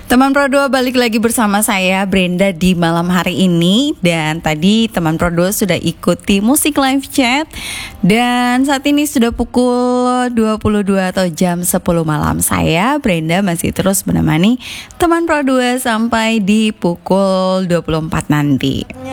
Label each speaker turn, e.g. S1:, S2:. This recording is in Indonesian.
S1: Teman Pro 2 balik lagi bersama saya Brenda di malam hari ini. Dan tadi teman Pro 2 sudah ikuti musik live chat. Dan saat ini sudah pukul 22 atau jam 10 malam. Saya Brenda masih terus menemani teman Pro 2 sampai di pukul 24 nanti.